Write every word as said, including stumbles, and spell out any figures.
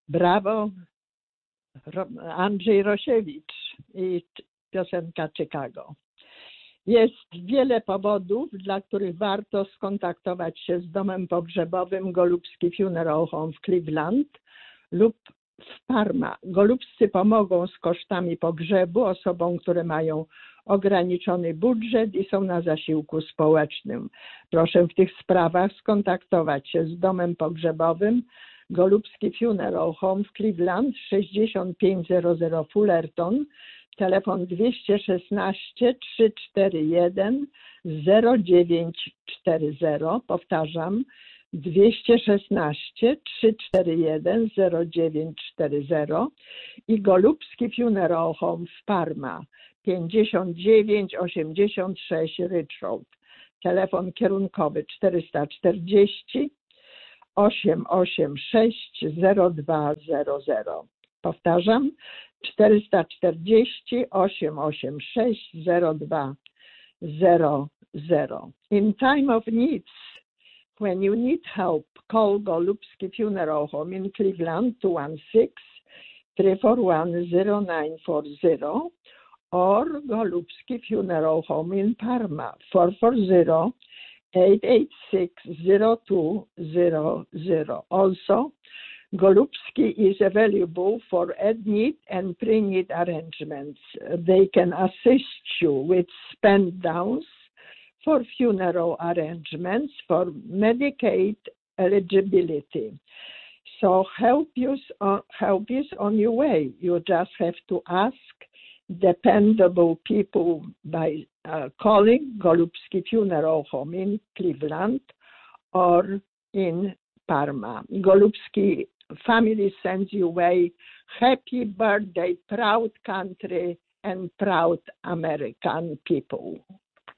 Brawo, Andrzej Rosiewicz i piosenka Chicago. Jest wiele powodów, dla których warto skontaktować się z domem pogrzebowym Golubski Funeral Home w Cleveland lub w Parma. Golubscy pomogą z kosztami pogrzebu osobom, które mają ograniczony budżet i są na zasiłku społecznym. Proszę w tych sprawach skontaktować się z domem pogrzebowym Golubski Funeral Home w Cleveland, sześćdziesiąt pięć zero Fullerton, telefon dwieście szesnaście trzysta czterdzieści jeden zero dziewięć cztery zero, powtarzam, dwieście szesnaście trzysta czterdzieści jeden zero dziewięć cztery zero i Golubski Funeral Home w Parma, pięćdziesiąt dziewięć osiemdziesiąt sześć Ridge Road, telefon kierunkowy czterysta czterdzieści osiemset osiemdziesiąt sześć zero dwa zero zero. Powtarzam, czterysta czterdzieści osiemset osiemdziesiąt sześć zero dwa zero zero. In time of needs, when you need help, call Golubski Funeral Home in Cleveland two one six, three four one, zero nine four zero or Golubski Funeral Home in Parma four four zero, eight eight six, zero two zero zero. Also, Golubski is available for ad-need and pre-need arrangements. They can assist you with spend downs for funeral arrangements for Medicaid eligibility. So help is on, help is on your way. You just have to ask dependable people by uh, calling Golubski Funeral Home in Cleveland or in Parma. Golubski family sends you away. Happy birthday, proud country and proud American people.